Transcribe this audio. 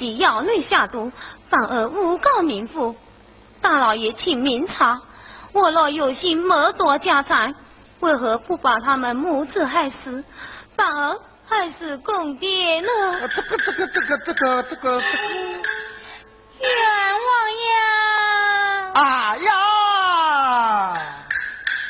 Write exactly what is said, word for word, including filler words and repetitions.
己妖女下毒，反而诬告民妇。大老爷请明察，我若有心谋夺家产，为何不把他们母子害死，反而害死公爹呢？ 这个这个这个这个这个这个。